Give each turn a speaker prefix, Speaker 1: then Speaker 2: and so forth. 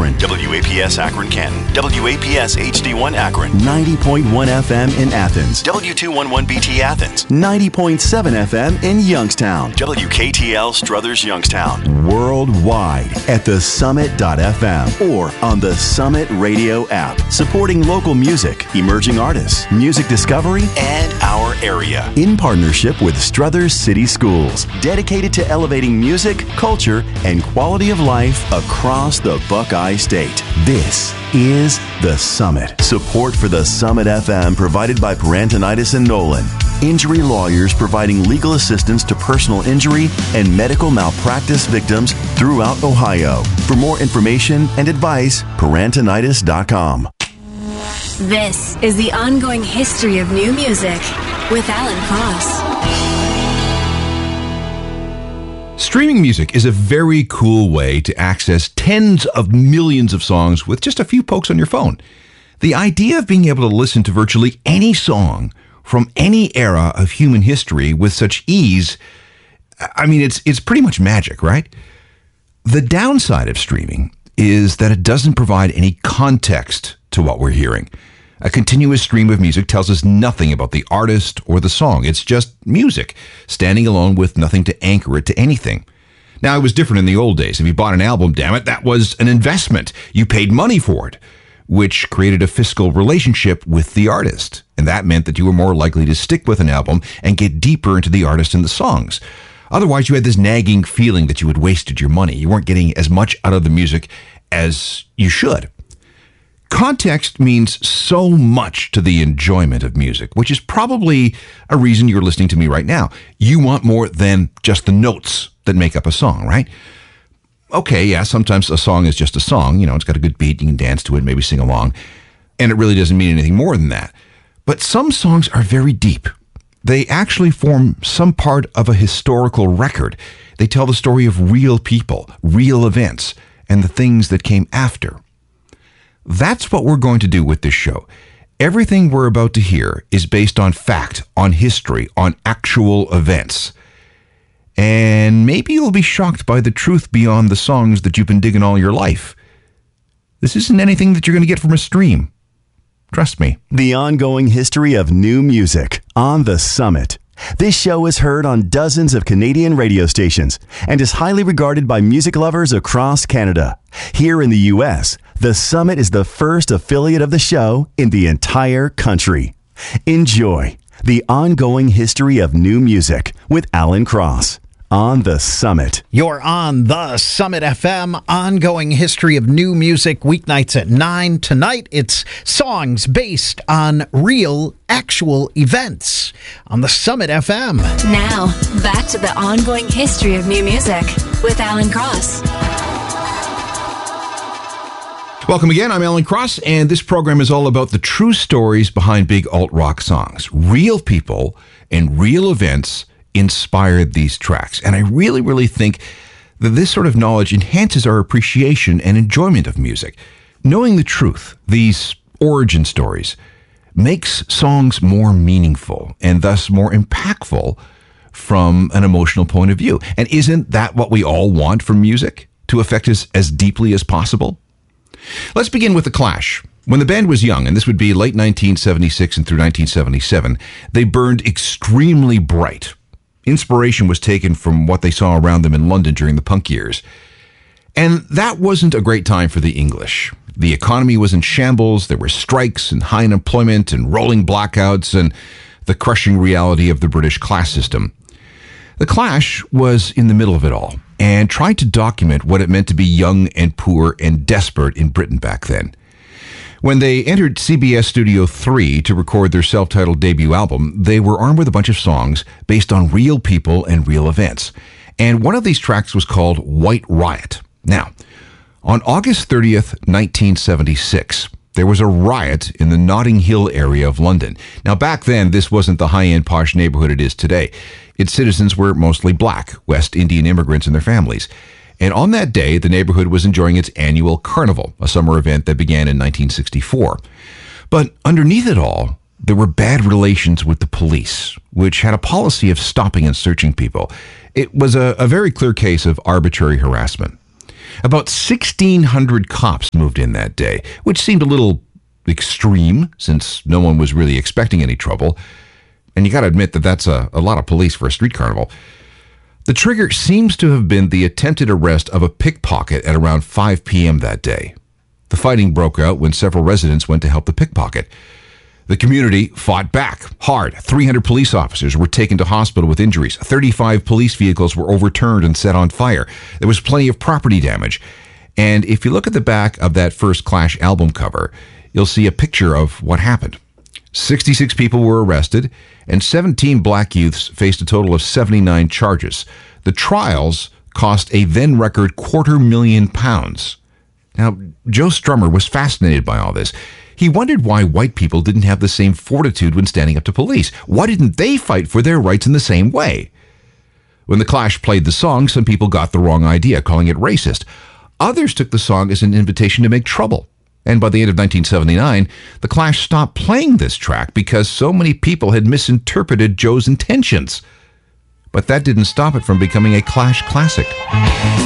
Speaker 1: Akron,
Speaker 2: WAPS Akron Canton, WAPS HD1 Akron,
Speaker 1: 90.1 FM in Athens,
Speaker 2: W211BT Athens,
Speaker 1: 90.7 FM in Youngstown,
Speaker 2: WKTL Struthers Youngstown,
Speaker 1: worldwide at thesummit.fm or on the Summit Radio app, supporting local music, emerging artists, music discovery,
Speaker 2: and our area.
Speaker 1: In partnership with Struthers City Schools, dedicated to elevating music, culture, and quality of life across the Buckeye State. This is The Summit. Support for The Summit FM provided by Parantonitis and Nolan. Injury lawyers providing legal assistance to personal injury and medical malpractice victims throughout Ohio. For more information and advice, parantonitis.com.
Speaker 3: This is the ongoing history of new music with Alan Cross.
Speaker 4: Streaming music is a very cool way to access tens of millions of songs with just a few pokes on your phone. The idea of being able to listen to virtually any song from any era of human history with such ease, I mean, it's pretty much magic, right? The downside of streaming is that it doesn't provide any context to what we're hearing. A continuous stream of music tells us nothing about the artist or the song. It's just music, standing alone with nothing to anchor it to anything. Now, it was different in the old days. If you bought an album, damn it, that was an investment. You paid money for it, which created a fiscal relationship with the artist. And that meant that you were more likely to stick with an album and get deeper into the artist and the songs. Otherwise, you had this nagging feeling that you had wasted your money. You weren't getting as much out of the music as you should. Context means so much to the enjoyment of music, which is probably a reason you're listening to me right now. You want more than just the notes that make up a song, right? Okay, yeah, sometimes a song is just a song. You know, it's got a good beat, you can dance to it, maybe sing along, and it really doesn't mean anything more than that. But some songs are very deep. They actually form some part of a historical record. They tell the story of real people, real events, and the things that came after. That's what we're going to do with this show. Everything we're about to hear is based on fact, on history, on actual events. And maybe you'll be shocked by the truth beyond the songs that you've been digging all your life. This isn't anything that you're going to get from a stream. Trust me.
Speaker 1: The ongoing history of new music on The Summit. This show is heard on dozens of Canadian radio stations and is highly regarded by music lovers across Canada. Here in the U.S., The Summit is the first affiliate of the show in the entire country. Enjoy the ongoing history of new music with Alan Cross on The Summit.
Speaker 5: You're on The Summit FM, ongoing history of new music, weeknights at 9. Tonight, it's songs based on real, actual events on The Summit FM.
Speaker 3: Now, back to the ongoing history of new music with Alan Cross.
Speaker 4: Welcome again. I'm Alan Cross, and this program is all about the true stories behind big alt-rock songs. Real people and real events inspired these tracks. And I really, really think that this sort of knowledge enhances our appreciation and enjoyment of music. Knowing the truth, these origin stories, makes songs more meaningful and thus more impactful from an emotional point of view. And isn't that what we all want from music? To affect us as deeply as possible? Let's begin with The Clash. When the band was young, and this would be late 1976 and through 1977, they burned extremely bright. Inspiration was taken from what they saw around them in London during the punk years. And that wasn't a great time for the English. The economy was in shambles, there were strikes and high unemployment and rolling blackouts and the crushing reality of the British class system. The Clash was in the middle of it all and tried to document what it meant to be young and poor and desperate in Britain back then. When they entered CBS Studio 3 to record their self-titled debut album, they were armed with a bunch of songs based on real people and real events. And one of these tracks was called White Riot. Now, on August 30th, 1976, there was a riot in the Notting Hill area of London. Now, back then, this wasn't the high-end posh neighborhood it is today. Its citizens were mostly black, West Indian immigrants and their families. And on that day, the neighborhood was enjoying its annual carnival, a summer event that began in 1964. But underneath it all, there were bad relations with the police, which had a policy of stopping and searching people. It was a very clear case of arbitrary harassment. About 1,600 cops moved in that day, which seemed a little extreme since no one was really expecting any trouble. And you got to admit that that's a lot of police for a street carnival. The trigger seems to have been the attempted arrest of a pickpocket at around 5 p.m. that day. The fighting broke out when several residents went to help the pickpocket. The community fought back hard. 300 police officers were taken to hospital with injuries. 35 police vehicles were overturned and set on fire. There was plenty of property damage. And if you look at the back of that first Clash album cover, you'll see a picture of what happened. 66 people were arrested, and 17 black youths faced a total of 79 charges. The trials cost a then-record £250,000. Now, Joe Strummer was fascinated by all this. He wondered why white people didn't have the same fortitude when standing up to police. Why didn't they fight for their rights in the same way? When the Clash played the song, some people got the wrong idea, calling it racist. Others took the song as an invitation to make trouble. And by the end of 1979, the Clash stopped playing this track because so many people had misinterpreted Joe's intentions. But that didn't stop it from becoming a Clash classic.